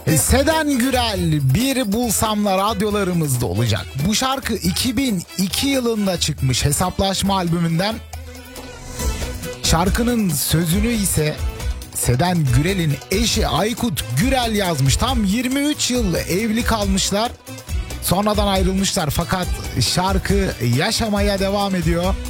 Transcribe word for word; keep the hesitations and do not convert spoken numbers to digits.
Seden Gürel, Bir Bulsamla radyolarımızda olacak. Bu şarkı iki bin iki yılında çıkmış Hesaplaşma albümünden. Şarkının sözünü ise Seden Gürel'in eşi Aykut Gürel yazmış. Tam yirmi üç yıl evli kalmışlar. Sonradan ayrılmışlar fakat şarkı yaşamaya devam ediyor.